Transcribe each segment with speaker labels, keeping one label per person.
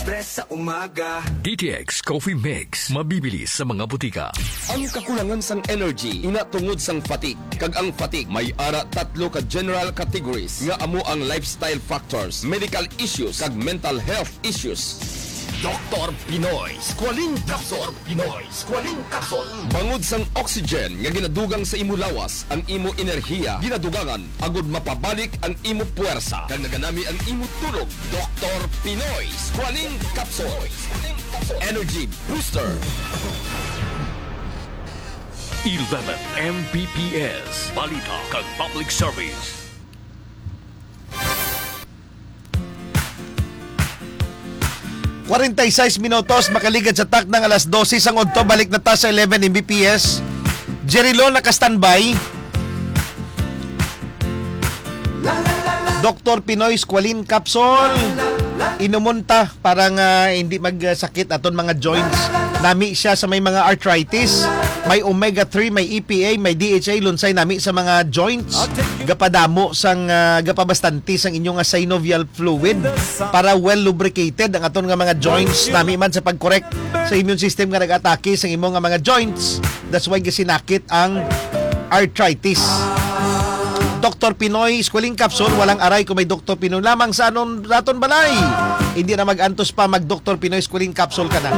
Speaker 1: express sa umaga.
Speaker 2: DTX Coffee Mix, mabibili sa mga butika.
Speaker 3: Ang kakulangan sang energy ina tungod sang fatigue. Kag ang fatigue may ara tatlo ka general categories nga amo ang lifestyle factors, medical issues kag mental health issues. Dr. Pinoy Squalene Capsule. Pinoy Squalene Capsule. Bangod sang oxygen nga ginadugang sa imo lawas, ang imo enerhiya ginadugangan agud mapabalik ang imo puwersa kag naganami ang imo tulog. Dr. Pinoy Squalene Capsule. Energy Booster.
Speaker 2: 11 Mbps, balita kag public service.
Speaker 4: ₱46 minutos makaligad sa tak ng alas 12 sang odto, balik na ta sa 11 Mbps. Jerry Lo naka-standby. Dr. Pinoy Squalene Capsule. Inumunta parang hindi magsakit aton mga joints. Nami siya sa may mga arthritis, may omega-3, may EPA, may DHA, lunsay nami sa mga joints. Gapadamo sang gapabastante sang inyong synovial fluid para well lubricated ang aton nga mga joints. Nami man sa pag-correct sa immune system nga nag-atake sa imong nga mga joints. That's why gisinakit ang arthritis. Dr. Pinoy Squalene Capsule, walang aray kung may Dr. Pinoy lamang sa aton balay. Hindi na mag-antos pa, mag-Dr. Pinoy Squalene Capsule ka na.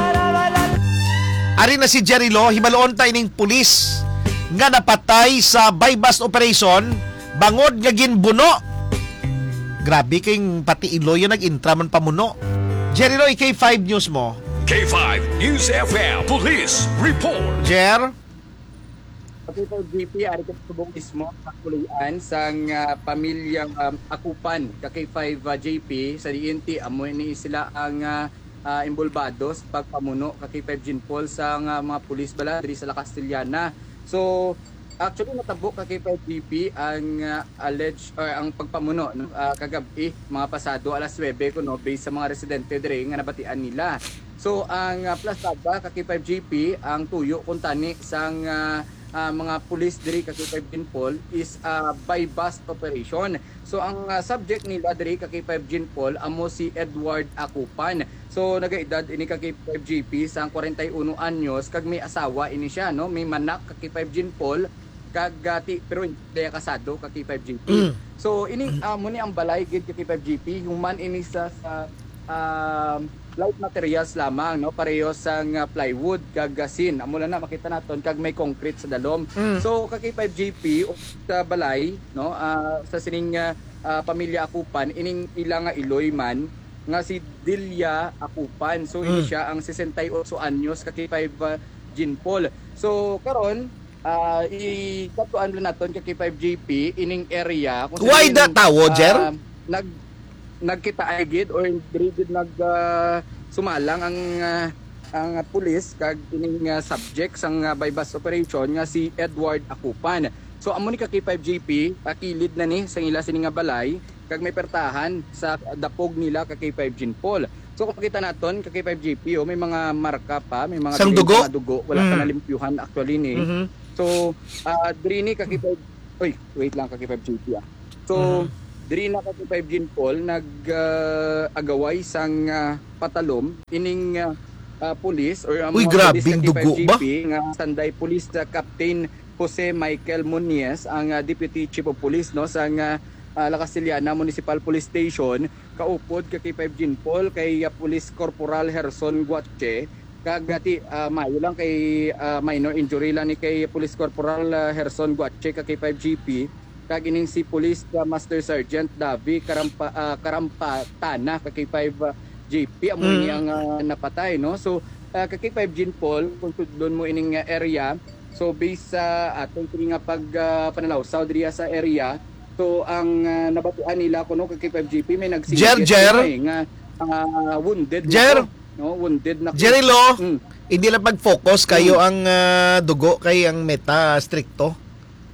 Speaker 4: Ari na si Jerry Lo, hibaloon ta ining pulis nga napatay sa bypass operation, bangod nga ginbuno. Grabe kayong pati ilo yung nag-intra man pamuno. Jerry Lo, K5 News mo.
Speaker 2: K5 News FM Police Report.
Speaker 4: Jer?
Speaker 5: Kapitol GP, ari ka subong ismo sa kulian sang pamilyang Akupan, K5 JP sa DNT. Amoy ni sila ang imbulbados pagpamuno K5 Jinpol sa mga pulis bala diri sa La Castellana. So actually natabo K5 GP ang alleged or ang pagpamuno kagabi mga pasado alas 9 kuno based sa mga residente diri nga nabatian nila. So ang plastada K5 GP ang tuyo kun tani sang mga pulis diri K5 Jinpol is by bus operation. So ang subject nila diri K5 Jinpol amo si Edward Akupan. So nagaedad ini K5 GP sang 41 anyos kag may asawa ini siya no, may manak K5 Jinpol kag pero hindi kasado K5 GP. So ini mo ni ang balay gid K5 GP human ini sa light materials lamang no, pareho sang plywood kag gasin. Amo na makita naton kag may concrete sa dalom. So K5 GP sa balay no, sa sining pamilya Akupan ining ilang iloy man nga si Delia Akupan. So ini siya ang 68 anyos K5 Jinpol. So karon ikatuan lang naton K5 GP ining area kung
Speaker 4: why that tawo, Jer?
Speaker 5: Nagkita agid or graded sumalang ang pulis kag ining subject sang bypass operation nga si Edward Akupan. So amo ni K5 GP pakilid na ni sa ila sining nga balay kag may pertahan sa dapog nila K5 Jinpol. So kung makita naton K5 GP may mga marka pa, may mga dugo, wala pa nalimpyuhan actually ni. So diri ni K5 wait lang K5 GP So diri na K5 Jinpol nag-agaway sang patalom ining pulis or mga pulis K5 GP nga Sanday Police Captain Jose Michael Muniez ang Deputy Chief of Police no sa La Castellana Municipal Police Station kaupod K5 Jinpol kay Police Corporal Herson Guache kagati mayo lang kay minor injury lang ni kay Police Corporal Herson Guache K5 GP kag ining si Police Master Sergeant Davi Karampatana K5 JP amo ni ang napatay no. So K5 Jinpol kung tudlon mo ining area, so based sa atong nga pananaw sa diriya sa area, so ang nabatuan nila kuno K5 JP may nagsinggit nga wounded no, wounded na
Speaker 4: Jerry Lo, hindi lang pag-focus kayo ang dugo kay ang meta stricto.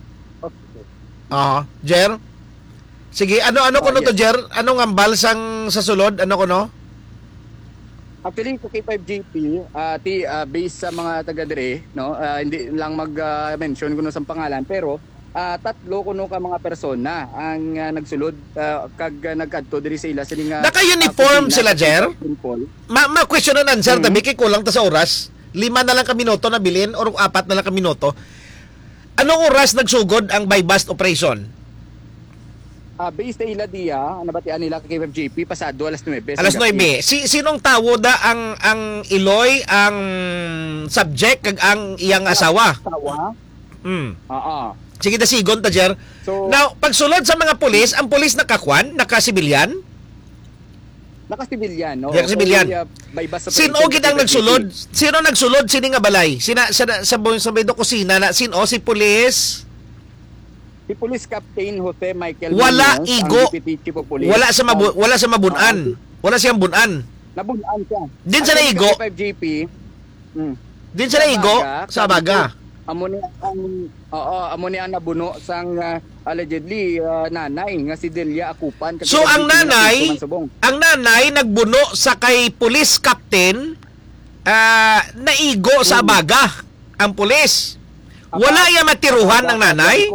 Speaker 4: Jer? Sige, ano kuno to, Jer? Ano nga ambal sa sulod? Ano kuno?
Speaker 5: Actually, sa K5GP, based sa mga taga-dire, no, hindi lang mag-mention kuno sa pangalan, pero tatlo kuno ka mga persona ang nagsulod kag nagkadto diri sa ila sining
Speaker 4: Naka-uniform sila, Jer?
Speaker 5: Paul.
Speaker 4: Ma-question na sir, tabi kay kulang ta sa oras. 5 na lang ka minuto na bilin or 4 na lang ka minuto. Anong oras nagsugod ang by bust operation?
Speaker 5: Based sa ila diya, nabatian nila kay FGP pasado alas 9.
Speaker 4: Alas 9. Sinong tawo da ang Iloy, ang subject kag ang iyang asawa?
Speaker 5: Tawa. Oo.
Speaker 4: Sige da sigon ta, Jer.
Speaker 5: So,
Speaker 4: Now, pagsulod sa mga pulis, ang pulis nakakwan, nakasibilyan?
Speaker 5: Naka-civilian, no?
Speaker 4: Naka-civilian.
Speaker 5: By bus
Speaker 4: Sino
Speaker 5: operation
Speaker 4: gid ang
Speaker 5: kay
Speaker 4: nagsulod?
Speaker 5: FGP.
Speaker 4: Sino nagsulod sini nga balay? Sa Bedo kusina na sino si pulis?
Speaker 5: Si Police Captain Jose Michael
Speaker 4: Wala
Speaker 5: Munoz,
Speaker 4: igo.
Speaker 5: ang Deputy Chief of Police.
Speaker 4: Wala sa mabunan. Wala siyang bunan.
Speaker 5: Nabunan siya.
Speaker 4: Din sa naigo.
Speaker 5: 5GP.
Speaker 4: Din sa naigo sa baga.
Speaker 5: Amo ni ang nabuno sang allegedly nanay nga si Delia Akupan.
Speaker 4: So ang nanay nagbuno sa kay police captain naigo sa baga ang pulis. Wala ya matiruhan ang nanay.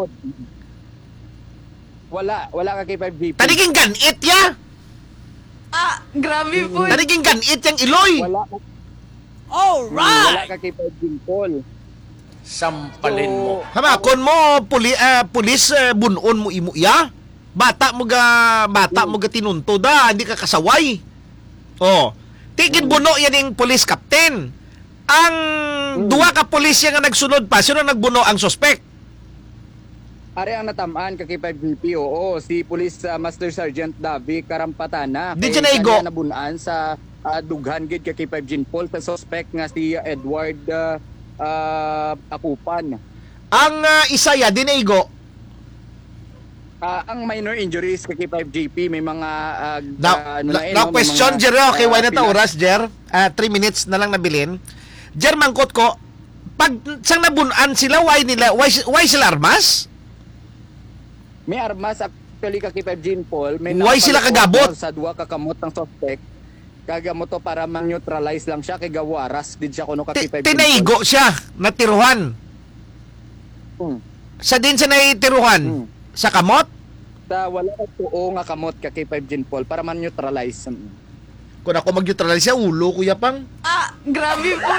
Speaker 5: Wala ka kay 5GP.
Speaker 4: Taniging ganit ya.
Speaker 1: Grabe po.
Speaker 4: Taniging ganit yang Iloy.
Speaker 5: Wala ka kay 5GP.
Speaker 2: Sampalin mo.
Speaker 4: Hamakon mo pulis bunon mo imo ya. Bata mo ga tinunto da, hindi ka kasaway. Oh. Tigid buno yan yung police captain. Ang duwa ka pulis nga nagsunod pa, sino nagbuno ang suspect?
Speaker 5: Ari ang natamaan kay 5GP, oo, si Police Master Sergeant Davi Karampatana.
Speaker 4: Di siya naigo.
Speaker 5: Nabunaan sa dughan gid kay 5 Paul sa suspect nga si Edward Akupan.
Speaker 4: Ang isa ya dinaigo.
Speaker 5: Ang minor injuries kay 5GP may mga
Speaker 4: Now question Jer, okay, why na ta oras Jer? 3 minutes na lang nabilin. Jer, mangkot ko, pag sang nabunan sila, why sila armas?
Speaker 5: May armas actually kay 5 Paul. May
Speaker 4: Why sila kagabot?
Speaker 5: Sa duwa ka kamot ng suspect. Kagamot to para mang-neutralize lang siya kay gawaras did siya kuno kay 5
Speaker 4: Tinaigo siya, natiruhan. Sa din sa naitiruhan? Sa kamot?
Speaker 5: Sa wala ka tuo nga kamot kay 5 Paul para man-neutralize.
Speaker 4: Kung ako mag-neutralize siya, ulo kuya pang.
Speaker 1: Grabe po.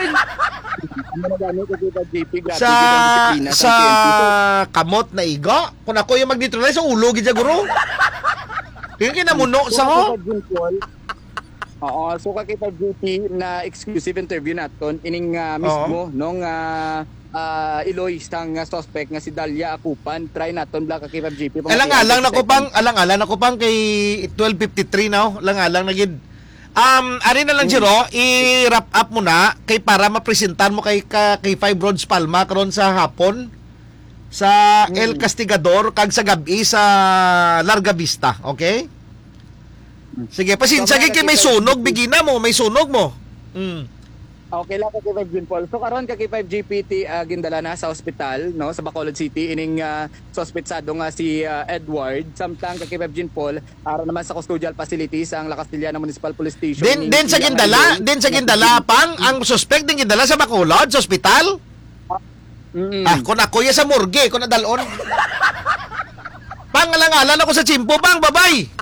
Speaker 4: Sa kamot na iga, kung ako yung mag-neutralize, ulo gid siya guro. Yung kinamuno sa ho.
Speaker 5: Oo, so kay 5GP na exclusive interview naton ining mismo nung Iloy sang suspect nga si Dalia Akupan, try naton black kay 5GP.
Speaker 4: Alang-alang nako pang kay 12:53 now, alang-alang na gid. Ari na lang Jiro, i-wrap up mo na kay para mapresentar mo kay 5 Roads Palma karon sa hapon sa El Castigador kag sa gabi sa Larga Vista, okay? Sige, pasensya kay may sunog, bigina mo, may sunog mo.
Speaker 5: Okay lang kay 5 Paul. So karon kay 5GPT gindala na sa ospital no sa Bacolod City ining suspetsado nga si Edward samtang kay 5 Paul ara naman sa custodial facilities ang La Castellana Municipal Police Station.
Speaker 4: Din sa gindala pang ang suspect din gindala sa Bacolod sa ospital. Kung ako ya sa morgue, kung nadalon. Pangalangalan ako sa chimpo bang, babay.